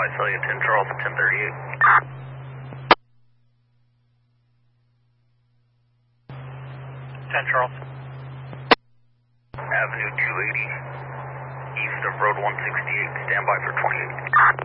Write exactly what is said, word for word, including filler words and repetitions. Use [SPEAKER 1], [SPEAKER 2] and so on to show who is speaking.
[SPEAKER 1] Visalia, ten Charles, ten thirty-eight. ten Charles. Avenue two eighty, east of Road one sixty-eight, standby for twenty-eight.